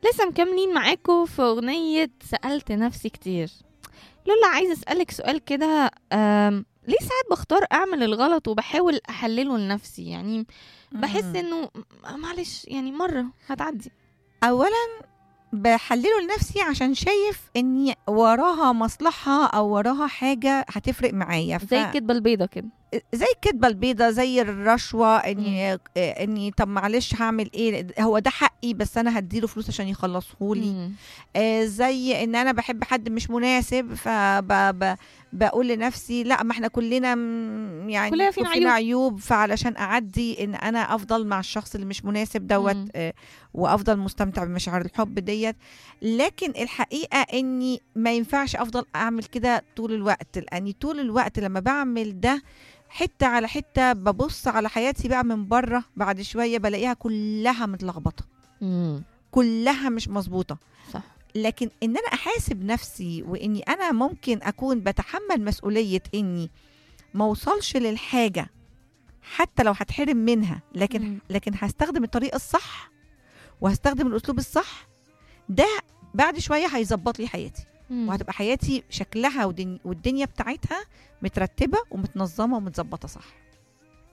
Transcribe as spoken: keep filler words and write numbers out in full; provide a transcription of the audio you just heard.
لسه مكملين معاكم في أغنية سألت نفسي كتير. لولا عايزة أسألك سؤال كده، أم، ليه ساعات بختار أعمل الغلط وبحاول أحلله لنفسي؟ يعني بحس مم. إنه م- معلش يعني مرة هتعدي. اولا بحلله لنفسي عشان شايف اني وراها مصلحة او وراها حاجة هتفرق معايا، ف... زي الكدبة البيضة كده. زي الكدبة البيضة، زي الرشوة، مم. اني اني طب معلش هعمل ايه، هو ده حقي بس انا هديله فلوس عشان يخلصهولي. مم. آه، زي ان انا بحب حد مش مناسب فبقول لنفسي لا، ما احنا كلنا م- يعني كلنا فينا فينا عيوب. عيوب، فعلشان اعدي ان انا افضل مع الشخص اللي مش مناسب دوت، مم. آه، وافضل مستمتع بمشاعر الحب ديت. لكن الحقيقة اني ما ينفعش افضل اعمل كده طول الوقت، لاني طول الوقت لما بعمل ده حتة على حتة ببص على حياتي بقى من بره، بعد شوية بلاقيها كلها متلخبطة، مم. كلها مش مظبوطة. صح. لكن ان انا احاسب نفسي واني انا ممكن اكون بتحمل مسؤولية اني ما اوصلش للحاجة حتى لو هتحرم منها، لكن مم. لكن هستخدم الطريقة الصح وهستخدم الاسلوب الصح، ده بعد شوية هيظبط لي حياتي، مم. وهتبقى حياتي شكلها ودن- والدنيا بتاعتها مترتبة ومتنظمة ومتظبطة صح.